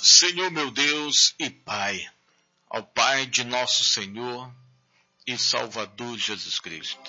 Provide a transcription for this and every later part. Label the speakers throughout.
Speaker 1: Senhor meu Deus e Pai, ao Pai de nosso Senhor e Salvador Jesus Cristo.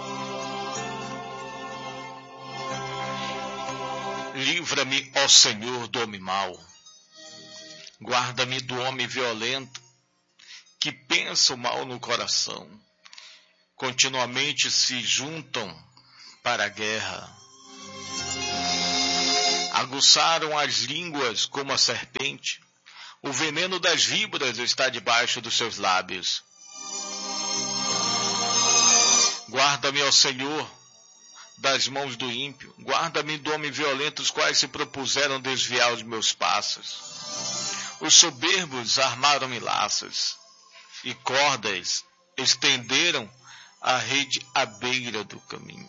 Speaker 1: Livra-me, ó Senhor, do homem mau. Guarda-me do homem violento, que pensa o mal no coração. Continuamente se juntam para a guerra. Aguçaram as línguas como a serpente. O veneno das víboras está debaixo dos seus lábios. Guarda-me, ó Senhor, das mãos do ímpio. Guarda-me do homem violento, os quais se propuseram desviar os meus passos. Os soberbos armaram-me laços, e cordas estenderam a rede à beira do caminho.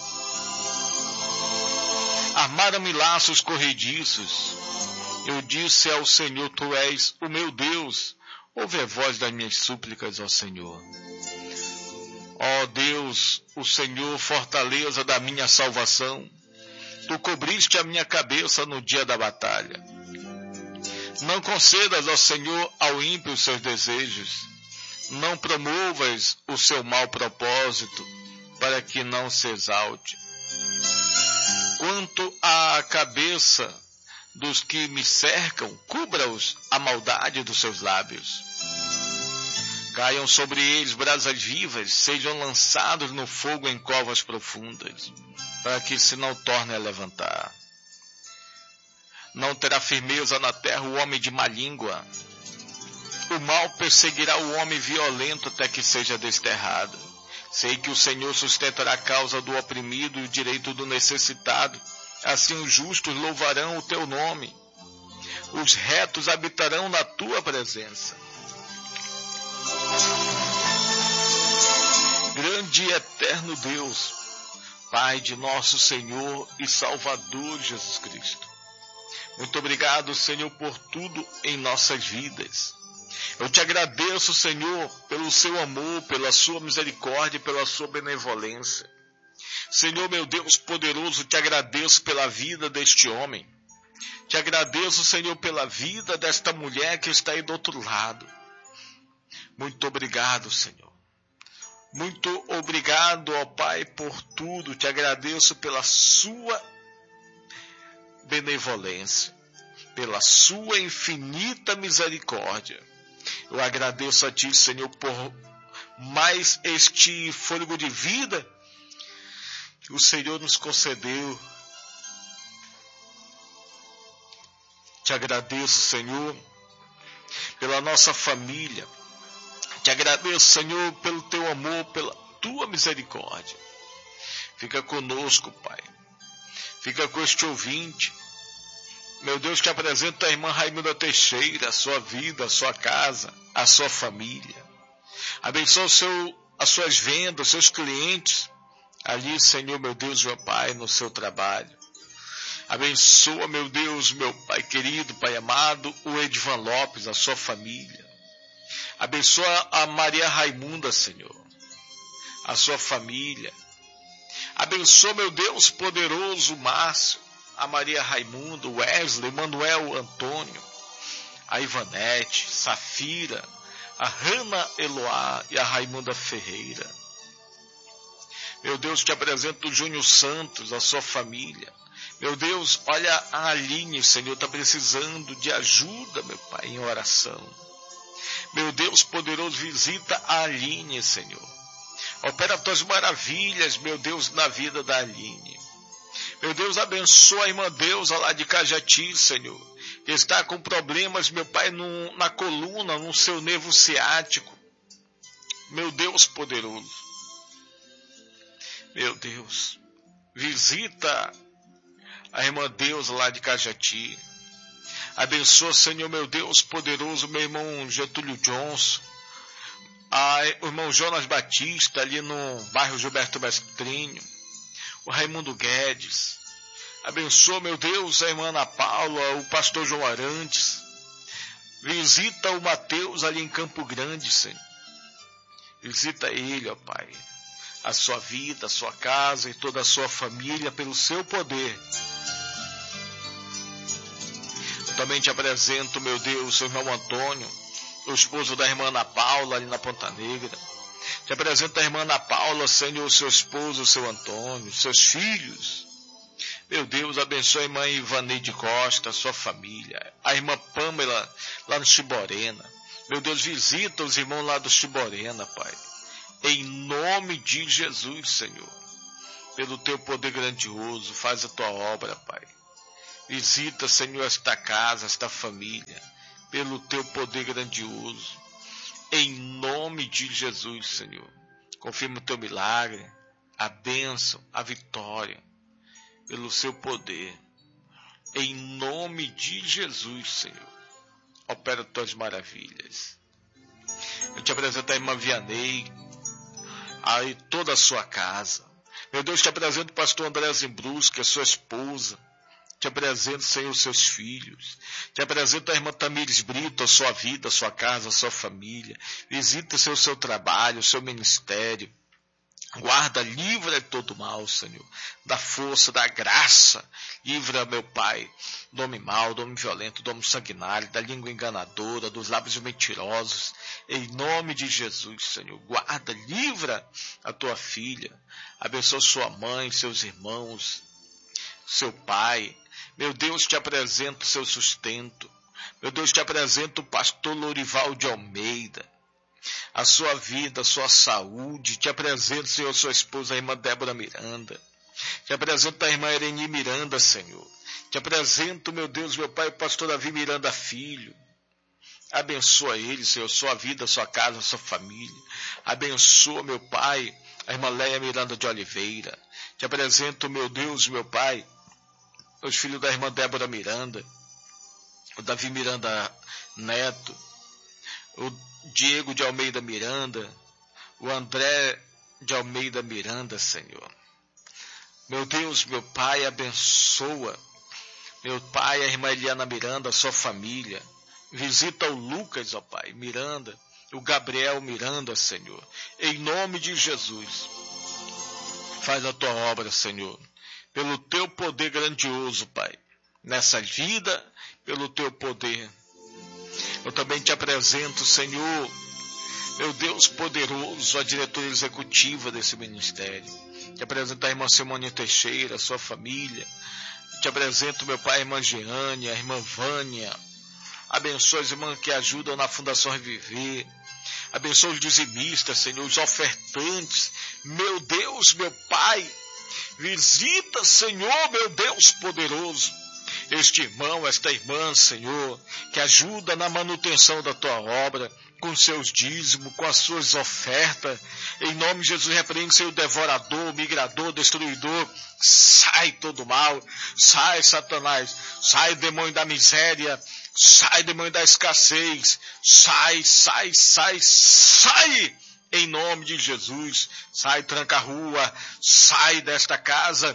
Speaker 1: Armaram-me laços corrediços. Eu disse ao Senhor, Tu és o meu Deus. Ouve a voz das minhas súplicas, ó Senhor. Ó Deus, o Senhor, fortaleza da minha salvação. Tu cobriste a minha cabeça no dia da batalha. Não concedas, ó Senhor, ao ímpio os seus desejos. Não promovas o seu mau propósito, para que não se exalte. Quanto à cabeça dos que me cercam, cubra-os a maldade dos seus lábios. Caiam sobre eles brasas vivas, sejam lançados no fogo em covas profundas, para que se não tornem a levantar. Não terá firmeza na terra o homem de má língua. O mal perseguirá o homem violento até que seja desterrado. Sei que o Senhor sustentará a causa do oprimido e o direito do necessitado. Assim os justos louvarão o teu nome. Os retos habitarão na tua presença. Grande e eterno Deus, Pai de nosso Senhor e Salvador Jesus Cristo. Muito obrigado, Senhor, por tudo em nossas vidas. Eu te agradeço, Senhor, pelo seu amor, pela sua misericórdia e pela sua benevolência. Senhor, meu Deus poderoso, te agradeço pela vida deste homem. Te agradeço, Senhor, pela vida desta mulher que está aí do outro lado. Muito obrigado, Senhor. Muito obrigado, ó Pai, por tudo. Te agradeço pela sua benevolência, pela sua infinita misericórdia. Eu agradeço a Ti, Senhor, por mais este fôlego de vida que o Senhor nos concedeu. Te agradeço, Senhor, pela nossa família. Te agradeço, Senhor, pelo Teu amor, pela Tua misericórdia. Fica conosco, Pai. Fica com este ouvinte. Meu Deus, te apresento a irmã Raimunda Teixeira, a sua vida, a sua casa, a sua família. Abençoa as suas vendas, os seus clientes. Ali, Senhor, meu Deus, meu Pai, no seu trabalho. Abençoa, meu Deus, meu Pai querido, Pai amado, o Edvan Lopes, a sua família. Abençoa a Maria Raimunda, Senhor, a sua família. Abençoa, meu Deus poderoso, Márcio, a Maria Raimunda, o Wesley, Manuel Antônio, a Ivanete, Safira, a Hanna Eloá e a Raimunda Ferreira. Meu Deus, te apresento o Júnior Santos, a sua família. Meu Deus, olha a Aline, Senhor, está precisando de ajuda, meu Pai, em oração. Meu Deus poderoso, visita a Aline, Senhor. Opera tuas maravilhas, meu Deus, na vida da Aline. Meu Deus, abençoa a irmã Deusa lá de Cajati, Senhor, que está com problemas, meu Pai, na coluna, no seu nervo ciático. Meu Deus poderoso. Meu Deus, visita a irmã Deusa lá de Cajati. Abençoa, Senhor, meu Deus poderoso, meu irmão Getúlio Johnson, o irmão Jonas Batista, ali no bairro Gilberto Mestrinho, o Raimundo Guedes. Abençoa, meu Deus, a irmã Ana Paula, o pastor João Arantes. Visita o Mateus ali em Campo Grande, Senhor. Visita ele, ó Pai, a sua vida, a sua casa e toda a sua família pelo seu poder. Também te apresento, meu Deus, seu irmão Antônio, o esposo da irmã Ana Paula, ali na Ponta Negra. Te apresento a irmã Ana Paula, Senhor, seu esposo, seu Antônio, seus filhos. Meu Deus, abençoe a irmã Ivaneide Costa, sua família. A irmã Pâmela, lá no Chiborena. Meu Deus, visita os irmãos lá do Chiborena, Pai. Em nome de Jesus, Senhor. Pelo teu poder grandioso, faz a tua obra, Pai. Visita, Senhor, esta casa, esta família. Pelo teu poder grandioso. Em nome de Jesus, Senhor. Confirma o teu milagre, a bênção, a vitória. Pelo seu poder. Em nome de Jesus, Senhor. Opera tuas maravilhas. Eu te apresento a irmã Vianney, aí toda a sua casa. Meu Deus, te apresento o pastor André Zimbrusca, a sua esposa. Te apresento, Senhor, seus filhos. Te apresento a irmã Tamires Brito, a sua vida, a sua casa, a sua família. Visita, Senhor, o seu trabalho, o seu ministério. Guarda, livra de todo mal, Senhor, da força, da graça. Livra, meu Pai, do homem mau, do homem violento, do homem sanguinário, da língua enganadora, dos lábios mentirosos. Em nome de Jesus, Senhor, guarda, livra a tua filha. Abençoa sua mãe, seus irmãos, seu pai. Meu Deus, te apresento o seu sustento. Meu Deus, te apresento o pastor Lorival de Almeida. A sua vida, a sua saúde. Te apresento, Senhor, sua esposa, a irmã Débora Miranda. Te apresento a irmã Ereni Miranda, Senhor. Te apresento, meu Deus, meu Pai, o pastor Davi Miranda Filho. Abençoa ele, Senhor, sua vida, sua casa, sua família. Abençoa, meu Pai, a irmã Leia Miranda de Oliveira. Te apresento, meu Deus, meu Pai, os filhos da irmã Débora Miranda, o Davi Miranda Neto, o Diego de Almeida Miranda, o André de Almeida Miranda, Senhor. Meu Deus, meu Pai, abençoa. Meu Pai, a irmã Eliana Miranda, a sua família. Visita o Lucas, ó Pai, Miranda, o Gabriel Miranda, Senhor. Em nome de Jesus, faz a tua obra, Senhor. Pelo teu poder grandioso, Pai. Nessa vida, pelo teu poder. Eu também te apresento, Senhor, meu Deus poderoso, a diretora executiva desse ministério. Te apresento a irmã Simone Teixeira, a sua família. Te apresento, meu Pai, a irmã Jeane, a irmã Vânia. Abençoa as irmãs que ajudam na Fundação Reviver. Abençoa os dizimistas, Senhor, os ofertantes. Meu Deus, meu Pai, visita, Senhor, meu Deus poderoso, este irmão, esta irmã, Senhor, que ajuda na manutenção da tua obra, com seus dízimos, com as suas ofertas. Em nome de Jesus, repreende, Senhor, devorador, migrador, destruidor. Sai todo mal, sai, Satanás, sai, demônio da miséria, sai, demônio da escassez, sai, sai, sai, sai, em nome de Jesus. Sai, tranca a rua, sai desta casa,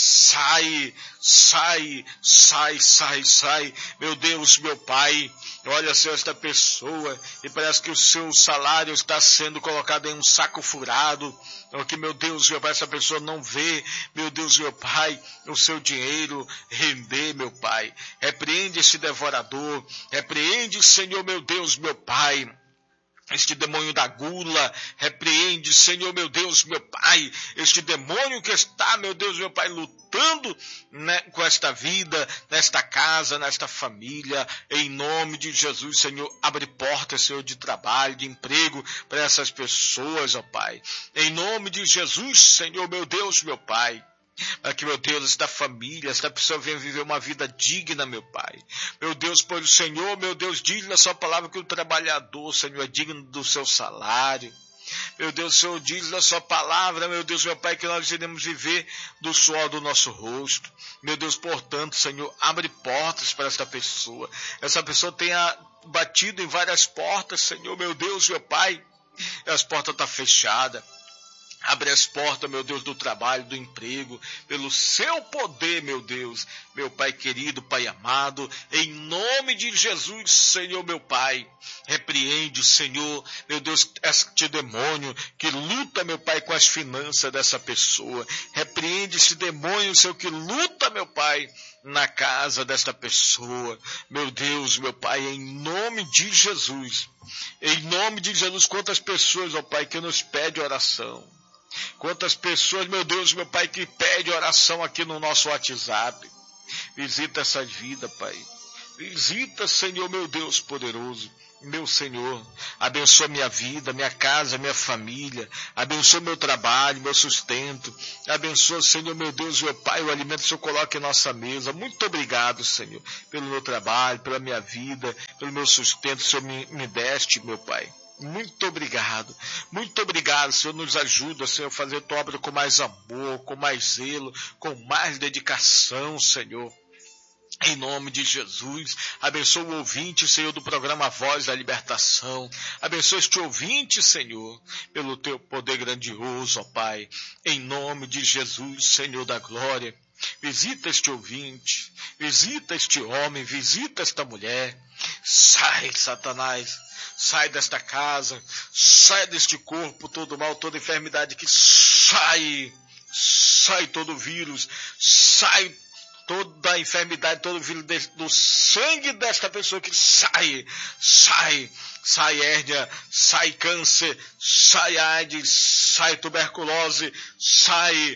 Speaker 1: sai, sai, sai, sai, sai. Meu Deus, meu Pai, olha, Senhor, esta pessoa, e parece que o seu salário está sendo colocado em um saco furado, que, meu Deus, meu Pai, essa pessoa não vê, meu Deus, meu Pai, o seu dinheiro render, meu Pai. Repreende esse devorador, repreende, Senhor, meu Deus, meu Pai, este demônio da gula. Repreende, Senhor, meu Deus, meu Pai, este demônio que está, meu Deus, meu Pai, lutando, né, com esta vida, nesta casa, nesta família. Em nome de Jesus, Senhor, abre portas, Senhor, de trabalho, de emprego para essas pessoas, ó Pai. Em nome de Jesus, Senhor, meu Deus, meu Pai, para que, meu Deus, esta família, esta pessoa venha viver uma vida digna, meu Pai. Meu Deus, pois o Senhor, meu Deus, diz na sua palavra que o trabalhador, Senhor, é digno do seu salário. Meu Deus, o Senhor diz na sua palavra, meu Deus, meu Pai, que nós iremos viver do suor do nosso rosto. Meu Deus, portanto, Senhor, abre portas para esta pessoa. Essa pessoa tenha batido em várias portas, Senhor, meu Deus, meu Pai, e as portas estão fechadas. Abre as portas, meu Deus, do trabalho, do emprego, pelo seu poder, meu Deus, meu Pai querido, Pai amado, em nome de Jesus, Senhor, meu Pai. Repreende, Senhor, meu Deus, este demônio que luta, meu Pai, com as finanças dessa pessoa. Repreende esse demônio, Senhor, que luta, meu Pai, na casa desta pessoa. Meu Deus, meu Pai, em nome de Jesus. Em nome de Jesus, quantas pessoas, ó Pai, que nos pede oração. Quantas pessoas, meu Deus, meu Pai, que pede oração aqui no nosso WhatsApp. Visita essa vida, Pai. Visita, Senhor, meu Deus poderoso. Meu Senhor, abençoa minha vida, minha casa, minha família, abençoa meu trabalho, meu sustento, abençoa, Senhor, meu Deus, meu Pai, o alimento que o Senhor coloca em nossa mesa. Muito obrigado, Senhor, pelo meu trabalho, pela minha vida, pelo meu sustento que o Senhor me deste, meu Pai. Muito obrigado, Senhor, nos ajuda, Senhor, a fazer tua obra com mais amor, com mais zelo, com mais dedicação, Senhor. Em nome de Jesus, abençoa o ouvinte, Senhor, do programa Voz da Libertação. Abençoa este ouvinte, Senhor, pelo teu poder grandioso, ó Pai. Em nome de Jesus, Senhor da glória. Visita este ouvinte, visita este homem, visita esta mulher. Sai, Satanás, sai desta casa, sai deste corpo, todo mal, toda enfermidade que sai todo vírus, sai toda a enfermidade, todo o vírus do sangue desta pessoa que sai hérnia, sai câncer, sai AIDS, sai tuberculose, sai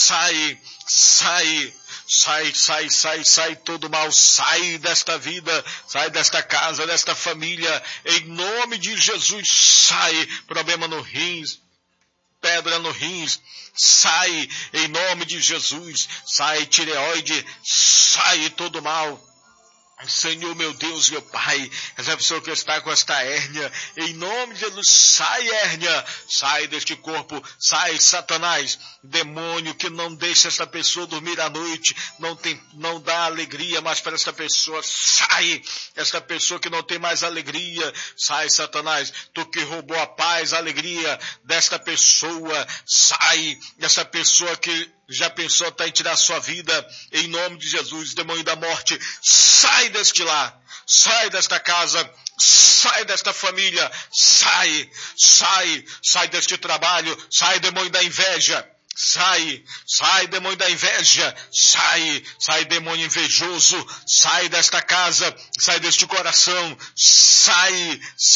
Speaker 1: todo mal, sai desta vida, sai desta casa, desta família, em nome de Jesus, sai problema no rins, pedra no rins, sai em nome de Jesus, sai tireoide, sai todo mal. Senhor, meu Deus, meu Pai, essa pessoa que está com esta hérnia, em nome de Jesus, sai hérnia, sai deste corpo, sai Satanás, demônio que não deixa esta pessoa dormir à noite, não dá alegria mais para esta pessoa, sai, esta pessoa que não tem mais alegria, sai Satanás, tu que roubou a paz, a alegria desta pessoa, sai, essa pessoa que já pensou até em tirar sua vida, em nome de Jesus, demônio da morte, sai deste lar, sai desta casa, sai desta família, sai deste trabalho, sai demônio da inveja, sai demônio da inveja, sai demônio invejoso, sai desta casa, sai deste coração, sai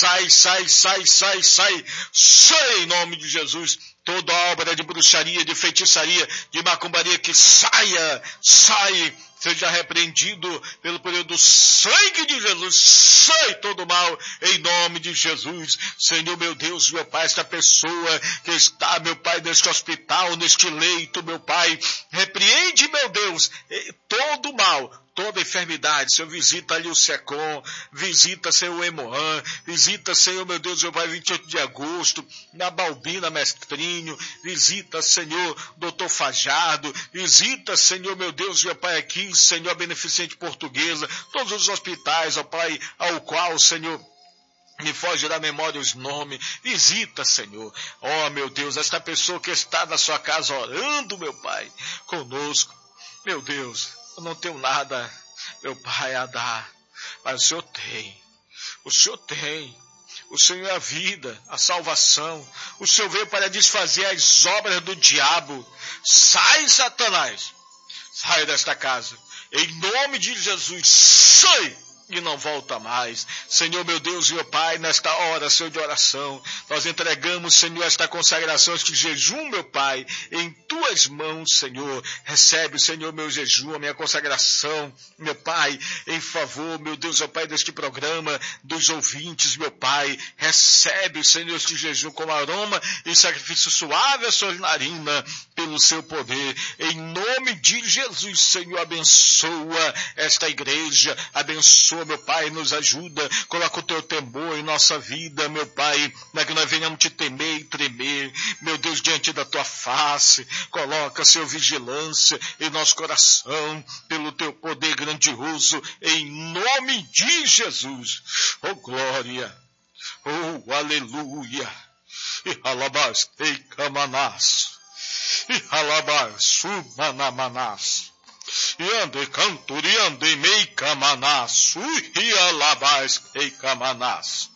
Speaker 1: em nome de Jesus. Toda obra de bruxaria, de feitiçaria, de macumbaria que saia, seja repreendido pelo poder do sangue de Jesus, sai todo mal, em nome de Jesus. Senhor, meu Deus, meu Pai, esta pessoa que está, meu Pai, neste hospital, neste leito, meu Pai, repreende, meu Deus, todo mal, toda enfermidade. Senhor, visita ali o SECOM, visita, Senhor, o Hemoan, visita, Senhor, meu Deus, meu Pai, 28 de agosto, na Balbina Mestrinho, visita, Senhor, Doutor Fajardo, visita, Senhor, meu Deus, meu Pai, aqui, Senhor, a Beneficente Portuguesa, todos os hospitais, ó Pai, ao qual, Senhor, me foge da memória os nomes, visita, Senhor, ó meu Deus, esta pessoa que está na sua casa orando, meu Pai, conosco, meu Deus, eu não tenho nada, meu Pai, a dar, mas o Senhor tem, o Senhor é a vida, a salvação, o Senhor veio para desfazer as obras do diabo. Sai, Satanás, sai desta casa, em nome de Jesus, sai! E não volta mais. Senhor, meu Deus e meu Pai, nesta hora, Senhor, de oração, nós entregamos, Senhor, esta consagração, este jejum, meu Pai, em tuas mãos, Senhor. Recebe, Senhor, meu jejum, a minha consagração, meu Pai, em favor, meu Deus, meu Pai, deste programa, dos ouvintes, meu Pai. Recebe, Senhor, este jejum com aroma e sacrifício suave à sua narina, pelo seu poder. Em nome de Jesus, Senhor, abençoa esta igreja, abençoa, meu Pai, nos ajuda, coloca o teu temor em nossa vida, meu Pai, para que nós venhamos te temer e tremer, meu Deus, diante da tua face, coloca, Senhor, vigilância em nosso coração, pelo teu poder grandioso, em nome de Jesus. Oh, glória, oh, aleluia, e alabás, ei, camanás, e alabás, sumanamanás. Yande canturiande meikamanás, alabás meikamanás.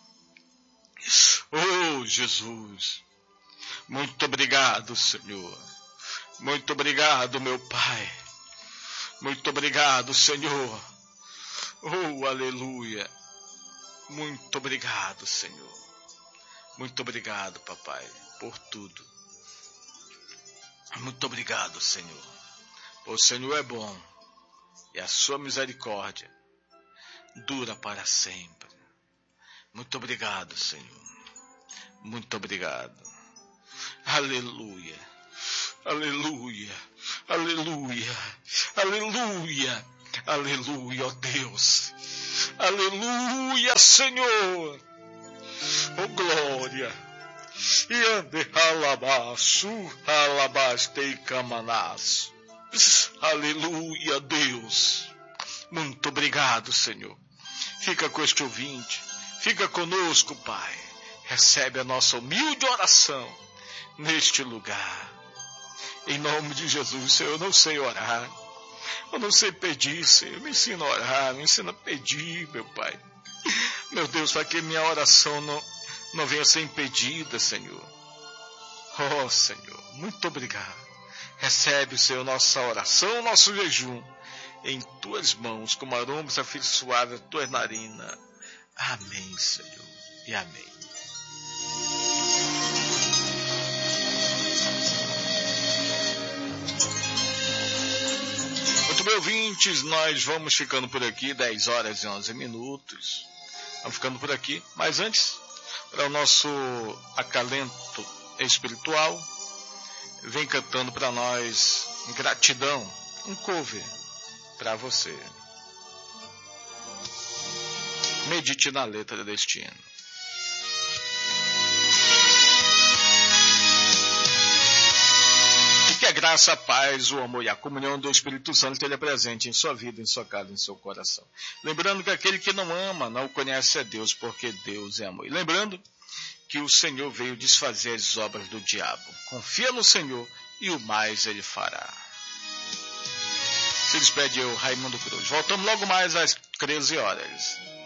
Speaker 1: Oh, Jesus, muito obrigado, Senhor. Muito obrigado, meu Pai. Muito obrigado, Senhor. Oh, aleluia. Muito obrigado, Senhor. Muito obrigado, papai, por tudo. Muito obrigado, Senhor. O Senhor é bom e a sua misericórdia dura para sempre. Muito obrigado, Senhor. Muito obrigado. Aleluia. Aleluia. Aleluia. Aleluia. Aleluia, ó Deus. Aleluia, Senhor. Oh, glória. E ande alabaço, alabastei camanaço. Aleluia, Deus. Muito obrigado, Senhor. Fica com este ouvinte. Fica conosco, Pai. Recebe a nossa humilde oração neste lugar. Em nome de Jesus, Senhor, eu não sei orar. Eu não sei pedir, Senhor. Me ensina a orar, me ensina a pedir, meu Pai. Meu Deus, para que minha oração não venha a ser impedida, Senhor. Oh, Senhor, muito obrigado. Recebe, Senhor, nossa oração, nosso jejum em tuas mãos, como aroma afeiçoado a tua narina. Amém, Senhor, e amém. Muito bem, ouvintes, nós vamos ficando por aqui, 10 horas e 11 minutos. Vamos ficando por aqui, mas antes, para o nosso acalento espiritual, vem cantando para nós Gratidão, um cover para você. Medite na letra deste hino. E que a graça, a paz, o amor e a comunhão do Espírito Santo esteja presente em sua vida, em sua casa, em seu coração. Lembrando que aquele que não ama, não conhece a Deus, porque Deus é amor. E lembrando que o Senhor veio desfazer as obras do diabo. Confia no Senhor e o mais ele fará. Se despede eu, Raimundo Cruz. Voltamos logo mais às 13 horas.